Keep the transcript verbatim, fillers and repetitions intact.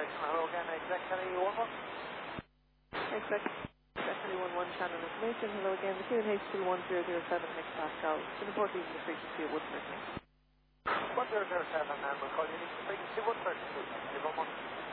direction. Hello again, exactly one one. Exactly. Exactly one one channel information. Hello again. The Q and H two one zero zero seven hectopascal. It's important using the frequency of one thirty. one zero zero seven, and we'll call you the frequency one thirty-two. Give one one.